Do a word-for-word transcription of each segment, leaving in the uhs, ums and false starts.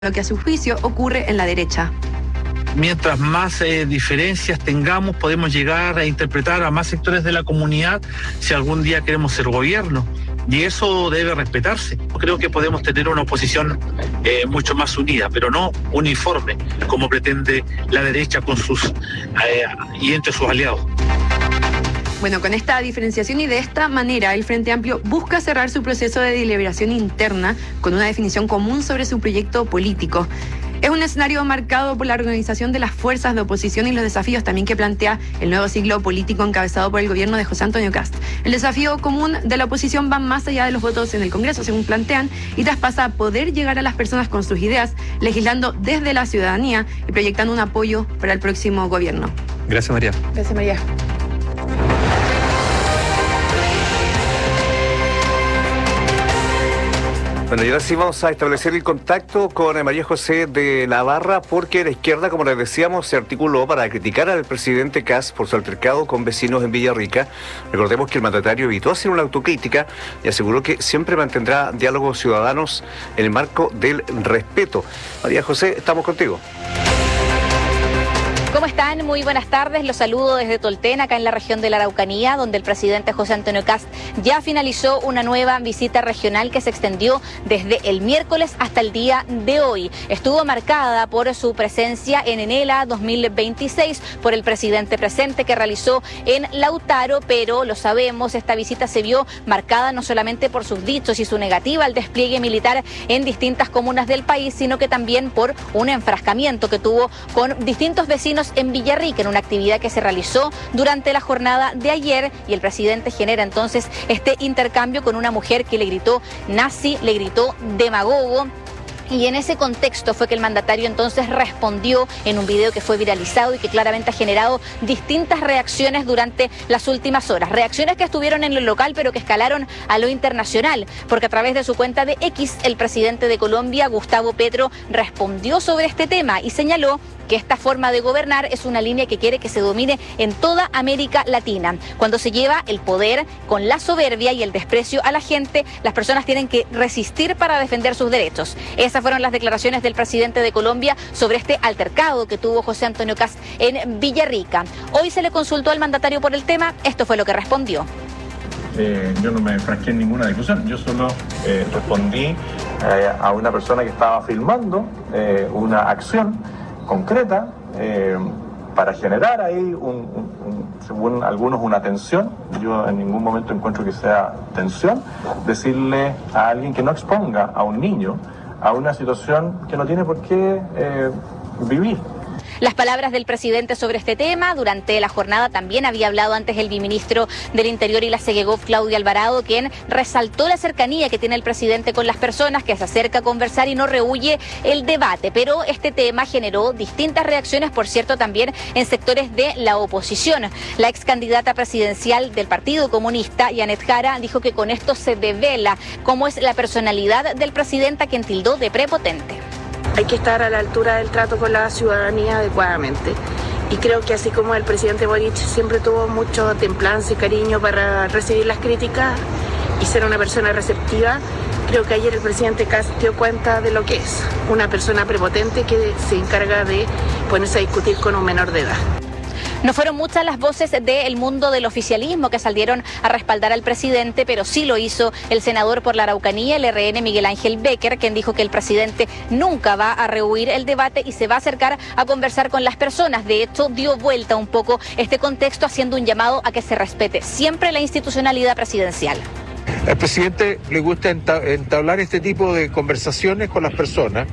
lo que a su juicio ocurre en la derecha. Mientras más eh, diferencias tengamos, podemos llegar a interpretar a más sectores de la comunidad si algún día queremos ser gobierno. Y eso debe respetarse. Creo que podemos tener una oposición eh, mucho más unida, pero no uniforme, como pretende la derecha con sus eh, y entre sus aliados. Bueno, con esta diferenciación y de esta manera, el Frente Amplio busca cerrar su proceso de deliberación interna con una definición común sobre su proyecto político. Es un escenario marcado por la organización de las fuerzas de oposición y los desafíos también que plantea el nuevo ciclo político encabezado por el gobierno de José Antonio Kast. El desafío común de la oposición va más allá de los votos en el Congreso, según plantean, y traspasa a poder llegar a las personas con sus ideas, legislando desde la ciudadanía y proyectando un apoyo para el próximo gobierno. Gracias, María. Gracias, María. Bueno, y ahora sí vamos a establecer el contacto con María José de Navarra, porque la izquierda, como les decíamos, se articuló para criticar al presidente Kast por su altercado con vecinos en Villarrica. Recordemos que el mandatario evitó hacer una autocrítica y aseguró que siempre mantendrá diálogos ciudadanos en el marco del respeto. María José, estamos contigo. ¿Cómo están? Muy buenas tardes. Los saludo desde Tolten, acá en la región de la Araucanía, donde el presidente José Antonio Kast ya finalizó una nueva visita regional que se extendió desde el miércoles hasta el día de hoy. Estuvo marcada por su presencia en Enela dos mil veintiséis, por el presidente presente que realizó en Lautaro, pero lo sabemos, esta visita se vio marcada no solamente por sus dichos y su negativa al despliegue militar en distintas comunas del país, sino que también por un enfrascamiento que tuvo con distintos vecinos en Villarrica, en una actividad que se realizó durante la jornada de ayer, y el presidente genera entonces este intercambio con una mujer que le gritó nazi, le gritó demagogo. Y en ese contexto fue que el mandatario entonces respondió en un video que fue viralizado y que claramente ha generado distintas reacciones durante las últimas horas. Reacciones que estuvieron en lo local pero que escalaron a lo internacional, porque a través de su cuenta de X, el presidente de Colombia, Gustavo Petro, respondió sobre este tema y señaló que esta forma de gobernar es una línea que quiere que se domine en toda América Latina. Cuando se lleva el poder con la soberbia y el desprecio a la gente, las personas tienen que resistir para defender sus derechos. Esas fueron las declaraciones del presidente de Colombia sobre este altercado que tuvo José Antonio Kast en Villarrica. Hoy se le consultó al mandatario por el tema, esto fue lo que respondió. Eh, yo no me enfrasqué en ninguna discusión, yo solo eh, respondí eh, a una persona que estaba filmando eh, una acción concreta eh, para generar ahí, un, un, un, según algunos, una tensión. Yo en ningún momento encuentro que sea tensión decirle a alguien que no exponga a un niño a una situación que no tiene por qué eh, vivir. Las palabras del presidente sobre este tema. Durante la jornada también había hablado antes el viceministro del Interior y la Segegov, Claudia Alvarado, quien resaltó la cercanía que tiene el presidente con las personas, que se acerca a conversar y no rehúye el debate. Pero este tema generó distintas reacciones, por cierto, también en sectores de la oposición. La ex candidata presidencial del Partido Comunista, Yanet Jara, dijo que con esto se devela cómo es la personalidad del presidente, a quien tildó de prepotente. Hay que estar a la altura del trato con la ciudadanía adecuadamente. Y creo que así como el presidente Boric siempre tuvo mucho templanza y cariño para recibir las críticas y ser una persona receptiva, creo que ayer el presidente Kast dio cuenta de lo que es una persona prepotente que se encarga de ponerse a discutir con un menor de edad. No fueron muchas las voces del mundo del oficialismo que salieron a respaldar al presidente, pero sí lo hizo el senador por la Araucanía, el R N, Miguel Ángel Becker, quien dijo que el presidente nunca va a rehuir el debate y se va a acercar a conversar con las personas. De hecho, dio vuelta un poco este contexto, haciendo un llamado a que se respete siempre la institucionalidad presidencial. Al presidente le gusta entablar este tipo de conversaciones con las personas,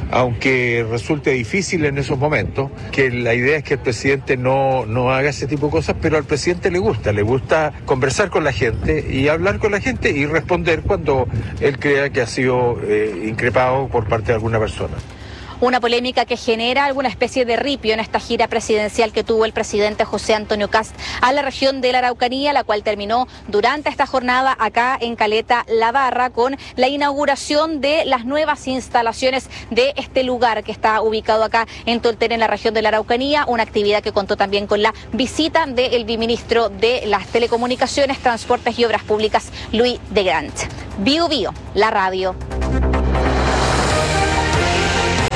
aunque resulte difícil en esos momentos, que la idea es que el presidente no, no haga ese tipo de cosas, pero al presidente le gusta, le gusta conversar con la gente y hablar con la gente y responder cuando él crea que ha sido eh, increpado por parte de alguna persona. Una polémica que genera alguna especie de ripio en esta gira presidencial que tuvo el presidente José Antonio Kast a la región de la Araucanía, la cual terminó durante esta jornada acá en Caleta La Barra con la inauguración de las nuevas instalaciones de este lugar que está ubicado acá en Tolten, en la región de la Araucanía, una actividad que contó también con la visita del viceministro de las Telecomunicaciones, Transportes y Obras Públicas, Luis de Grant. Bio Bio, la radio.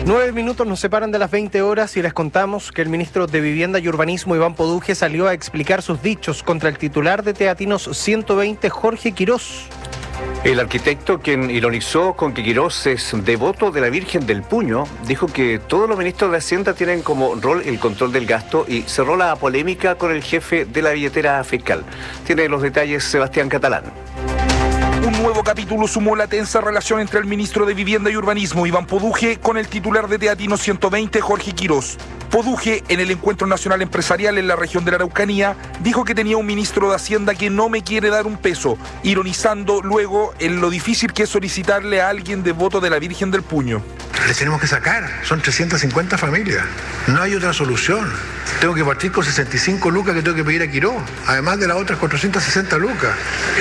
Nueve minutos nos separan de las veinte horas y les contamos que el ministro de Vivienda y Urbanismo, Iván Poduje, salió a explicar sus dichos contra el titular de Teatinos ciento veinte, Jorge Quirós. El arquitecto, quien ironizó con que Quirós es devoto de la Virgen del Puño, dijo que todos los ministros de Hacienda tienen como rol el control del gasto y cerró la polémica con el jefe de la billetera fiscal. Tiene los detalles Sebastián Catalán. Un nuevo capítulo sumó la tensa relación entre el ministro de Vivienda y Urbanismo, Iván Poduje, con el titular de Teatinos ciento veinte, Jorge Quirós. Poduje, en el Encuentro Nacional Empresarial en la región de la Araucanía, dijo que tenía un ministro de Hacienda que no me quiere dar un peso, ironizando luego en lo difícil que es solicitarle a alguien devoto de la Virgen del Puño. Les tenemos que sacar, son trescientas cincuenta familias, no hay otra solución. Tengo que partir con sesenta y cinco lucas que tengo que pedir a Quirós, además de las otras cuatrocientas sesenta lucas.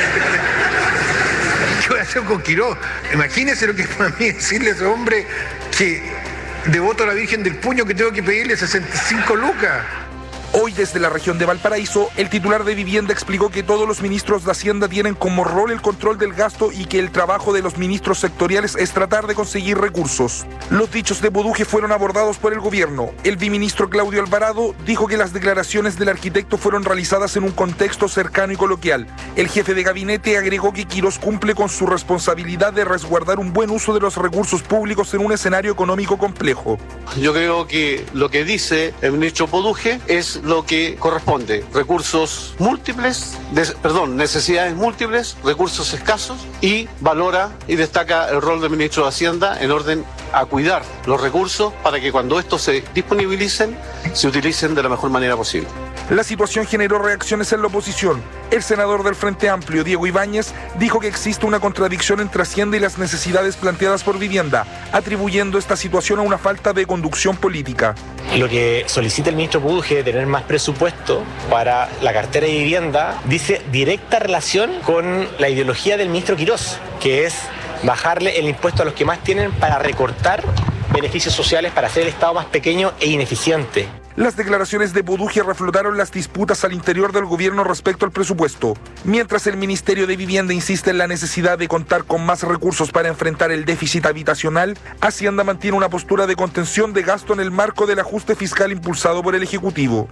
¿Qué voy a hacer con Quirós? Imagínense lo que es para mí decirle a ese hombre que devoto a la Virgen del Puño que tengo que pedirle sesenta y cinco lucas. Hoy, desde la región de Valparaíso, el titular de Vivienda explicó que todos los ministros de Hacienda tienen como rol el control del gasto y que el trabajo de los ministros sectoriales es tratar de conseguir recursos. Los dichos de Poduje fueron abordados por el gobierno. El viceministro Claudio Alvarado dijo que las declaraciones del arquitecto fueron realizadas en un contexto cercano y coloquial. El jefe de gabinete agregó que Quirós cumple con su responsabilidad de resguardar un buen uso de los recursos públicos en un escenario económico complejo. Yo creo que lo que dice el ministro Poduje es lo que corresponde: recursos múltiples, des, perdón, necesidades múltiples, recursos escasos, y valora y destaca el rol del ministro de Hacienda en orden a cuidar los recursos para que cuando estos se disponibilicen, se utilicen de la mejor manera posible. La situación generó reacciones en la oposición. El senador del Frente Amplio, Diego Ibáñez, dijo que existe una contradicción entre Hacienda y las necesidades planteadas por Vivienda, atribuyendo esta situación a una falta de conducción política. Lo que solicita el ministro Poduje de tener más presupuesto para la cartera de vivienda dice directa relación con la ideología del ministro Quirós, que es bajarle el impuesto a los que más tienen para recortar beneficios sociales, para hacer el Estado más pequeño e ineficiente. Las declaraciones de Poduje reflotaron las disputas al interior del gobierno respecto al presupuesto. Mientras el Ministerio de Vivienda insiste en la necesidad de contar con más recursos para enfrentar el déficit habitacional, Hacienda mantiene una postura de contención de gasto en el marco del ajuste fiscal impulsado por el Ejecutivo.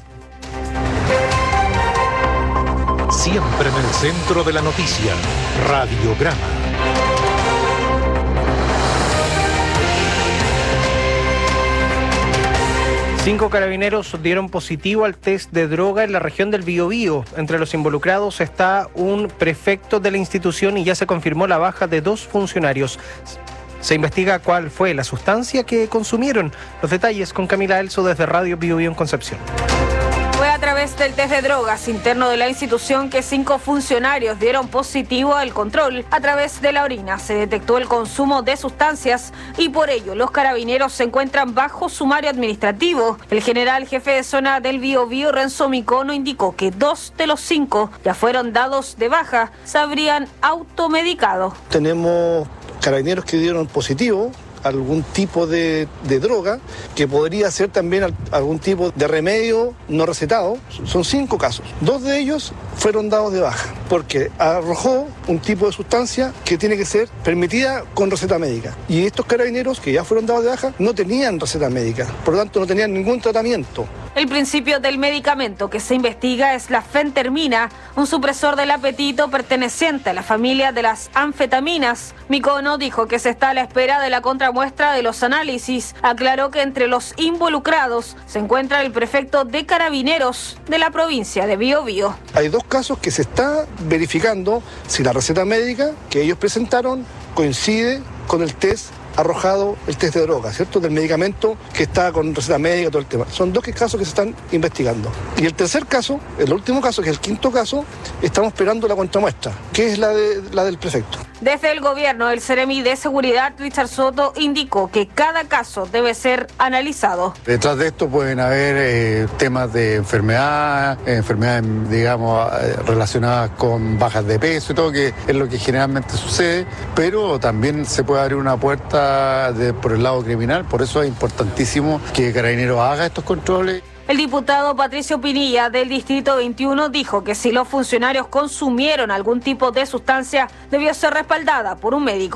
Siempre en el centro de la noticia, Radiograma. Cinco carabineros dieron positivo al test de droga en la región del Biobío. Entre los involucrados está un prefecto de la institución y ya se confirmó la baja de dos funcionarios. Se investiga cuál fue la sustancia que consumieron. Los detalles con Camila Elso desde Radio Biobío en Concepción. Fue a través del test de drogas interno de la institución que cinco funcionarios dieron positivo al control. A través de la orina se detectó el consumo de sustancias y por ello los carabineros se encuentran bajo sumario administrativo. El general jefe de zona del Biobío, Renzo Micono, indicó que dos de los cinco ya fueron dados de baja, se habrían automedicado. Tenemos carabineros que dieron positivo algún tipo de, de droga, que podría ser también algún tipo de remedio no recetado. Son cinco casos. Dos de ellos fueron dados de baja, porque arrojó un tipo de sustancia que tiene que ser permitida con receta médica. Y estos carabineros que ya fueron dados de baja no tenían receta médica, por lo tanto no tenían ningún tratamiento. El principio del medicamento que se investiga es la fentermina, un supresor del apetito perteneciente a la familia de las anfetaminas. Micono dijo que se está a la espera de la contramuestra de los análisis. Aclaró que entre los involucrados se encuentra el prefecto de Carabineros de la provincia de Biobío. Hay dos casos que se está verificando si la receta médica que ellos presentaron coincide con el test arrojado, el test de droga, ¿cierto? Del medicamento que está con receta médica, todo el tema. Son dos casos que se están investigando. Y el tercer caso, el último caso, que es el quinto caso, estamos esperando la contramuestra, que es la, de, la del prefecto. Desde el gobierno, el Seremi de Seguridad, Richard Soto, indicó que cada caso debe ser analizado. Detrás de esto pueden haber eh, temas de enfermedad, eh, enfermedades, digamos, eh, relacionadas con bajas de peso y todo, que es lo que generalmente sucede, pero también se puede abrir una puerta de, por el lado criminal. Por eso es importantísimo que Carabineros haga estos controles. El diputado Patricio Pinilla del Distrito veintiuno dijo que si los funcionarios consumieron algún tipo de sustancia, debió ser respaldada por un médico.